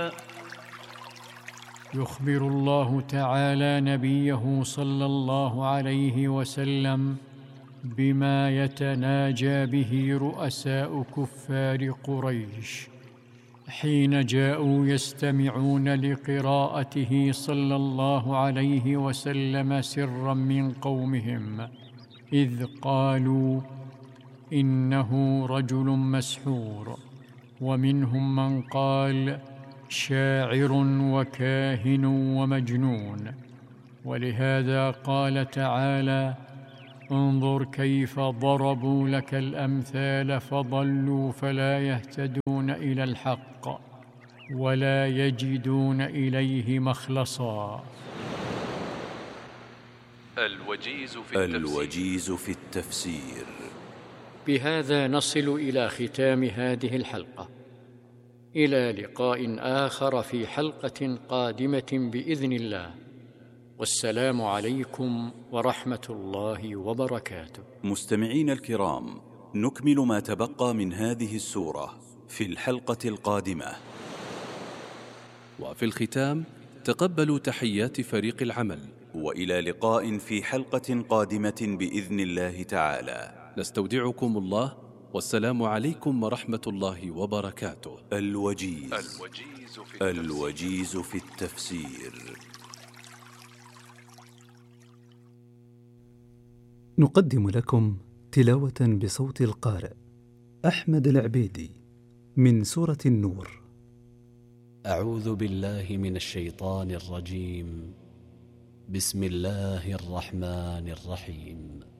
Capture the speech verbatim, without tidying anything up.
يخبر الله تعالى نبيه صلى الله عليه وسلم بما يتناجى به رؤساء كفار قريش حين جاءوا يستمعون لقراءته صلى الله عليه وسلم سرا من قومهم، إذ قالوا إنه رجل مسحور، ومنهم من قال شاعر وكاهن ومجنون. ولهذا قال تعالى: انظر كيف ضربوا لك الأمثال فضلوا فلا يهتدون إلى الحق ولا يجدون إليه مخلصا. الوجيز في التفسير, الوجيز في التفسير. بهذا نصل إلى ختام هذه الحلقة، إلى لقاء آخر في حلقة قادمة بإذن الله، والسلام عليكم ورحمة الله وبركاته. مستمعين الكرام، نكمل ما تبقى من هذه السورة في الحلقة القادمة. وفي الختام تقبلوا تحيات فريق العمل، وإلى لقاء في حلقة قادمة بإذن الله تعالى. نستودعكم الله، والسلام عليكم ورحمة الله وبركاته. الوجيز, الوجيز في التفسير. الوجيز في التفسير. نقدم لكم تلاوة بصوت القارئ أحمد العبيدي من سورة النور. أعوذ بالله من الشيطان الرجيم. بسم الله الرحمن الرحيم.